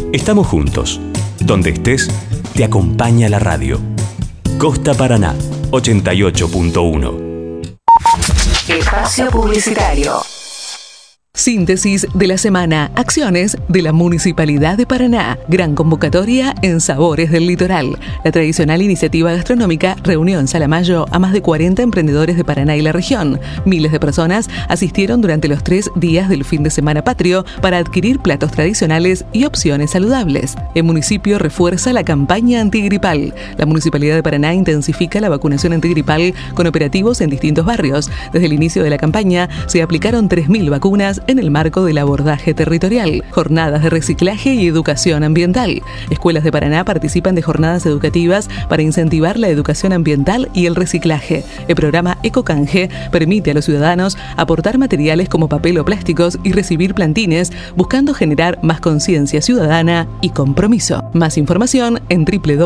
Estamos juntos. Donde estés, te acompaña la radio. Costa Paraná, 88.1. Espacio publicitario. Síntesis de la semana. Acciones de la Municipalidad de Paraná. Gran convocatoria en Sabores del Litoral. La tradicional iniciativa gastronómica reunió en Salamayo a más de 40 emprendedores de Paraná y la región. Miles de personas asistieron durante los 3 días del fin de semana patrio para adquirir platos tradicionales y opciones saludables. El municipio refuerza la campaña antigripal. La Municipalidad de Paraná intensifica la vacunación antigripal con operativos en distintos barrios. Desde el inicio de la campaña se aplicaron 3.000 vacunas en el marco del abordaje territorial, jornadas de reciclaje y educación ambiental. Escuelas de Paraná participan de jornadas educativas para incentivar la educación ambiental y el reciclaje. El programa Ecocanje permite a los ciudadanos aportar materiales como papel o plásticos y recibir plantines, buscando generar más conciencia ciudadana y compromiso. Más información en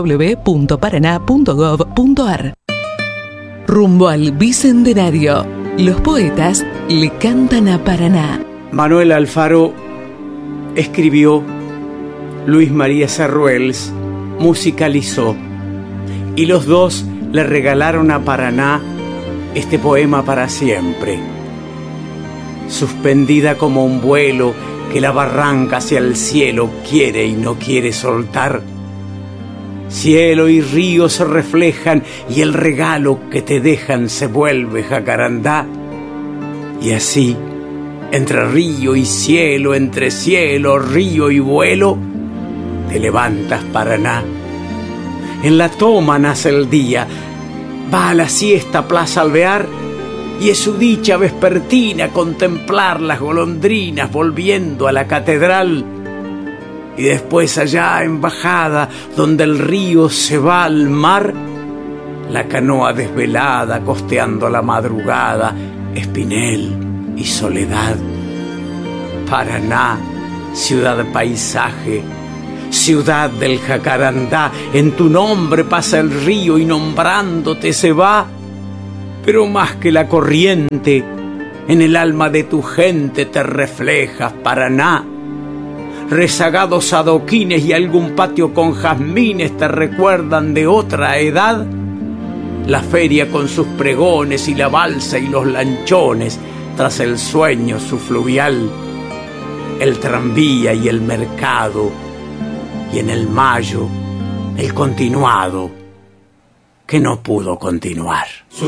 www.paraná.gov.ar. Rumbo al Bicentenario. Los poetas le cantan a Paraná. Manuel Alfaro escribió, Luis María Sarruels musicalizó, y los dos le regalaron a Paraná este poema para siempre. Suspendida como un vuelo que la barranca hacia el cielo quiere y no quiere soltar, cielo y río se reflejan y el regalo que te dejan se vuelve jacarandá. Y así, entre río y cielo, entre cielo, río y vuelo, te levantas Paraná. En la toma nace el día, va a la siesta Plaza Alvear, y es su dicha vespertina contemplar las golondrinas volviendo a la catedral. Y después allá en bajada, donde el río se va al mar, la canoa desvelada costeando la madrugada, Espinel y Soledad. Paraná, ciudad paisaje, ciudad del jacarandá, en tu nombre pasa el río y nombrándote se va. Pero más que la corriente, en el alma de tu gente te reflejas, Paraná. Rezagados adoquines y algún patio con jazmines te recuerdan de otra edad. La feria con sus pregones y la balsa y los lanchones tras el sueño su fluvial. El tranvía y el mercado, y en el mayo el continuado que no pudo continuar.